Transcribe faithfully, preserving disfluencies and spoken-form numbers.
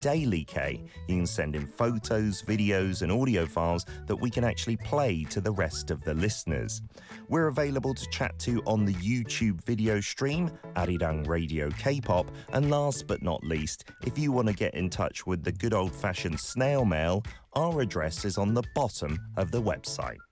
Daily K. You can send in photos, videos and audio files that we can actually play to the rest of the listeners. We're available to chat to on the YouTube video stream, Arirang Radio K-pop, and last but not least, if you want to get in touch with the good old-fashioned snail mail, our address is on the bottom of the website.